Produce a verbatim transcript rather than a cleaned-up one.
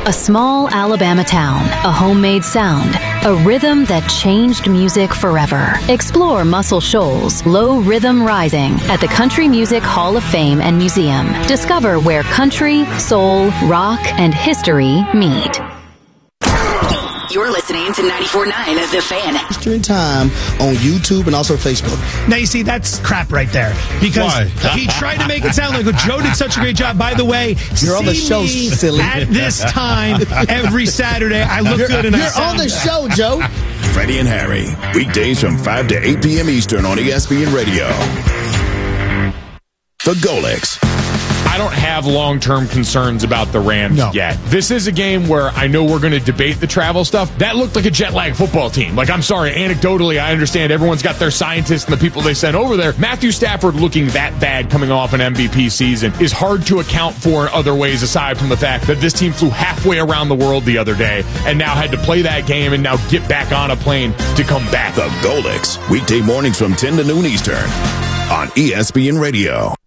A small Alabama town, a homemade sound, a rhythm that changed music forever. Explore Muscle Shoals Low Rhythm Rising at the Country Music Hall of Fame and Museum. Discover where country, soul, rock, and history meet. You're listening to ninety-four point nine The Fan. During time on YouTube and also Facebook. Now, you see, that's crap right there. Because Why? he tried to make it sound like, well, Joe did such a great job. By the way, You're on the show, me silly. at this time every Saturday. I look You're, good and I you're sound on the good. show, Joe. Freddie and Harry, weekdays from five to eight p.m. Eastern on E S P N Radio. The Golix. I don't have long-term concerns about the Rams No. yet. This is a game where I know we're going to debate the travel stuff. That looked like a jet-lag football team. Like, I'm sorry, anecdotally, I understand everyone's got their scientists and the people they sent over there. Matthew Stafford looking that bad coming off an M V P season is hard to account for in other ways aside from the fact that this team flew halfway around the world the other day and now had to play that game and now get back on a plane to come back. The Golix, weekday mornings from ten to noon Eastern on E S P N Radio.